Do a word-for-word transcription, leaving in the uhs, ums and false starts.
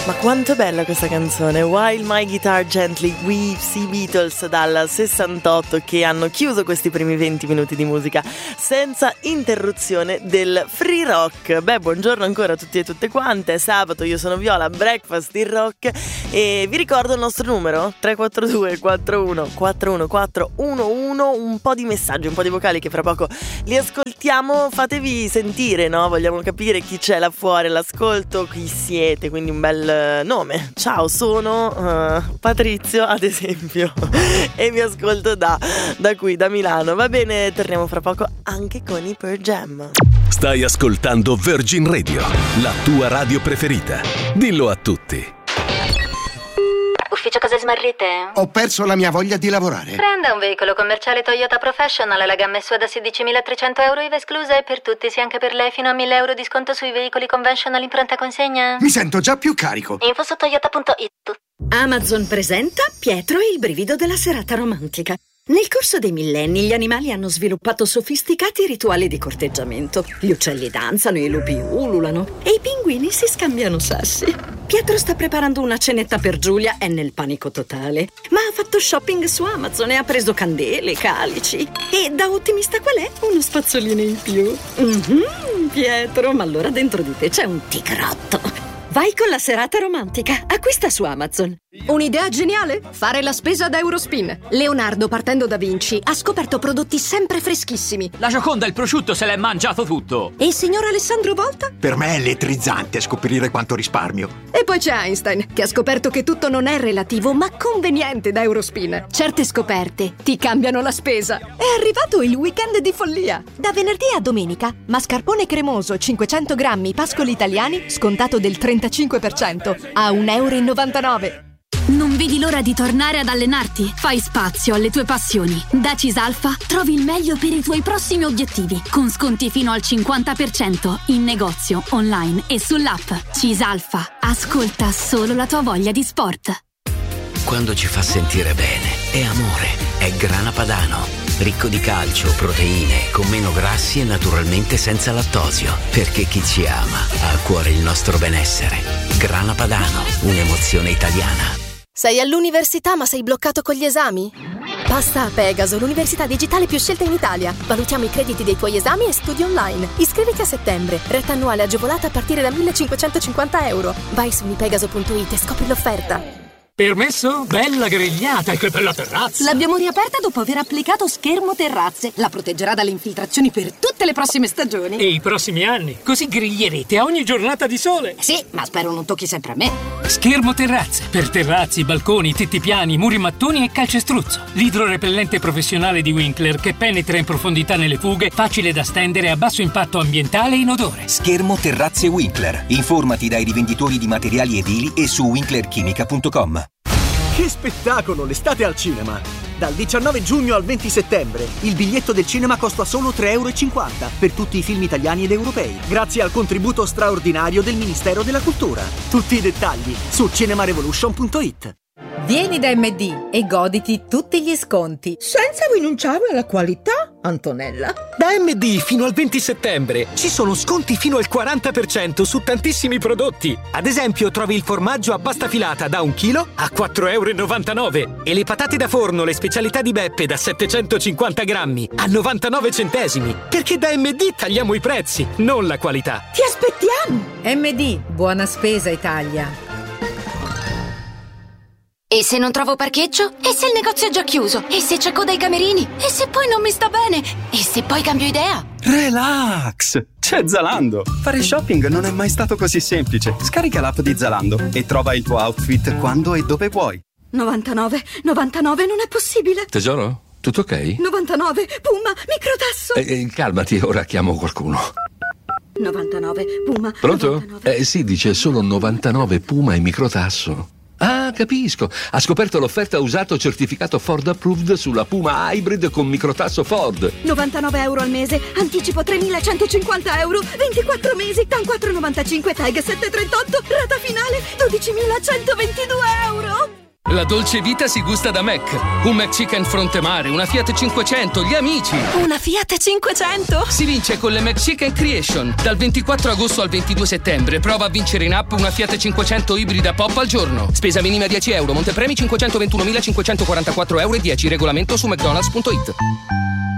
Ma quanto è bella questa canzone, While My Guitar Gently Weeps, i Beatles dal sessantotto, che hanno chiuso questi primi venti minuti di musica senza interruzione del free rock. Beh, buongiorno ancora a tutti e tutte quante, è sabato, io sono Viola, Breakfast il Rock, e vi ricordo il nostro numero tre quattro due quattro uno quattro uno quattro uno uno, un po' di messaggi, un po' di vocali che fra poco li ascoltiamo, fatevi sentire, no? Vogliamo capire chi c'è là fuori all'ascolto, chi siete, quindi un bel nome. Ciao, sono uh, Patrizio ad esempio e vi ascolto da, da qui, da Milano. Va bene, torniamo fra poco anche con i Pearl Jam. Stai ascoltando Virgin Radio, la tua radio preferita. Dillo a tutti. Ufficio cose smarrite? Ho perso la mia voglia di lavorare. Prenda un veicolo commerciale Toyota Professional, la gamma S U A da sedicimilatrecento euro I V A esclusa, e per tutti, sì anche per lei, fino a mille euro di sconto sui veicoli conventional in pronta consegna. Mi sento già più carico. Info su toyota punto it. Amazon presenta Pietro e il brivido della serata romantica. Nel corso dei millenni gli animali hanno sviluppato sofisticati rituali di corteggiamento. Gli uccelli danzano, i lupi ululano e i pinguini si scambiano sassi. Pietro sta preparando una cenetta per Giulia, è nel panico totale. Ma ha fatto shopping su Amazon e ha preso candele, calici. E da ottimista qual è? Uno spazzolino in più. Mm-hmm, Pietro, ma allora dentro di te c'è un tigrotto. Vai con la serata romantica. Acquista su Amazon. Un'idea geniale? Fare la spesa ad Eurospin. Leonardo, partendo da Vinci, ha scoperto prodotti sempre freschissimi. La Gioconda, il prosciutto, se l'è mangiato tutto. E il signor Alessandro Volta? Per me è elettrizzante scoprire quanto risparmio. E poi c'è Einstein, che ha scoperto che tutto non è relativo, ma conveniente da Eurospin. Certe scoperte ti cambiano la spesa. È arrivato il weekend di follia. Da venerdì a domenica, mascarpone cremoso cinquecento grammi pascoli italiani, scontato del trentacinque per cento, a un euro e novantanove. Non vedi l'ora di tornare ad allenarti? Fai spazio alle tue passioni. Da Cisalfa trovi il meglio per i tuoi prossimi obiettivi, con sconti fino al cinquanta per cento in negozio, online e sull'app. Cisalfa, ascolta solo la tua voglia di sport. Quando ci fa sentire bene, è amore, è Grana Padano. Ricco di calcio, proteine, con meno grassi e naturalmente senza lattosio. Perché chi ci ama ha a cuore il nostro benessere. Grana Padano, un'emozione italiana. Sei all'università ma sei bloccato con gli esami? Passa a Pegaso, l'università digitale più scelta in Italia. Valutiamo i crediti dei tuoi esami e studi online. Iscriviti a settembre. Retta annuale agevolata a partire da millecinquecentocinquanta euro. Vai su mipegaso punto it e scopri l'offerta. Permesso? Bella grigliata, e che bella terrazza! L'abbiamo riaperta dopo aver applicato Schermo Terrazze. La proteggerà dalle infiltrazioni per tutte le prossime stagioni. E i prossimi anni. Così griglierete a ogni giornata di sole. Sì, ma spero non tocchi sempre a me. Schermo Terrazze. Per terrazzi, balconi, tetti piani, muri mattoni e calcestruzzo. L'idrorepellente professionale di Winkler che penetra in profondità nelle fughe, facile da stendere, a basso impatto ambientale e inodore. Schermo Terrazze Winkler. Informati dai rivenditori di materiali edili e su winkler chimica punto com. Che spettacolo, l'estate al cinema! Dal diciannove giugno al venti settembre il biglietto del cinema costa solo tre e cinquanta euro per tutti i film italiani ed europei, grazie al contributo straordinario del Ministero della Cultura. Tutti i dettagli su cinemarevolution punto it. Vieni da M D e goditi tutti gli sconti senza rinunciare alla qualità, Antonella. Da M D fino al venti settembre ci sono sconti fino al quaranta per cento su tantissimi prodotti. Ad esempio trovi il formaggio a pasta filata da un chilo a quattro e novantanove euro e le patate da forno, le specialità di Beppe da settecentocinquanta grammi a novantanove centesimi. Perché da M D tagliamo i prezzi, non la qualità. Ti aspettiamo! M D, buona spesa Italia. E se non trovo parcheggio? E se il negozio è già chiuso? E se c'è coda ai camerini? E se poi non mi sta bene? E se poi cambio idea? Relax! C'è Zalando! Fare shopping non è mai stato così semplice. Scarica l'app di Zalando e trova il tuo outfit quando e dove vuoi. novantanove, novantanove, non è possibile! Tesoro, tutto ok? novantanove, Puma, microtasso! Eh, eh, calmati, ora chiamo qualcuno. novantanove, Puma. Pronto? novantanove. Eh sì, dice solo novantanove Puma e microtasso. Ah, capisco. Ha scoperto l'offerta usato certificato Ford Approved sulla Puma Hybrid con microtasso Ford. novantanove euro al mese, anticipo tremilacentocinquanta euro, ventiquattro mesi, TAN quattro e novantacinque, Tag sette e trentotto, rata finale dodicimilacentoventidue euro. La dolce vita si gusta da Mac. Un McChicken fronte mare, una Fiat cinquecento, gli amici. Una Fiat cinquecento? Si vince con le McChicken Creation. Dal ventiquattro agosto al ventidue settembre prova a vincere in app una Fiat cinquecento ibrida pop al giorno. Spesa minima dieci euro, montepremi cinquecentoventunomilacinquecentoquarantaquattro euro e dieci. Regolamento su mcdonalds punto it.